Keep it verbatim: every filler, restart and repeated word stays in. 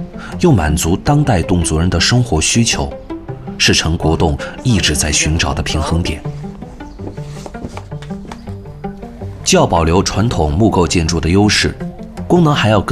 又满足当代侗族人的生活需求，是陈国栋一直在寻找的平衡点。既要保留传统木构建筑的优势，功能还要更